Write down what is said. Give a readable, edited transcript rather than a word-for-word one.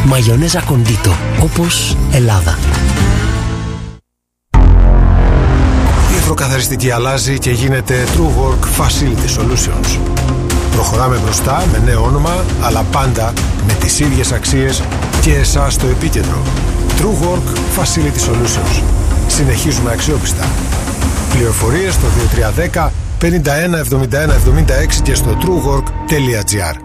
Μαγιονέζα Κοντίτο, όπως Ελλάδα. Η υδροκαθαριστική αλλάζει και γίνεται TrueWork Facility Solutions. Προχωράμε μπροστά με νέο όνομα, αλλά πάντα με τις ίδιες αξίες και εσάς στο επίκεντρο. TrueWork Facility Solutions. Συνεχίζουμε αξιόπιστα. Πληροφορίες στο 2310 51 71 76 και στο truework.gr.